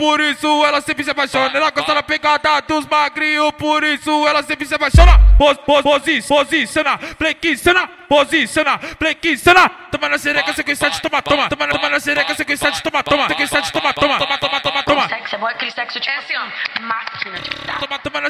por isso ela sempre se apaixona. Ela gosta da pegada dos magrinhos, por isso ela sempre se apaixona. Posiciona, flexiona, posiciona, flexiona. Toma na sereca, sequência de toma. Toma na sereca, sequência de toma.